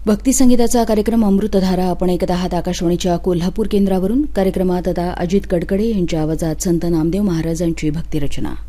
भक्ती संगीताचा कार्यक्रम अमृतधारा आपण ऐकत आहात आकाशवाणीच्या कोल्हापूर केंद्रावरून. कार्यक्रमात आता अजित कडकडे यांच्या आवाजात संत नामदेव महाराजांची भक्तिरचना.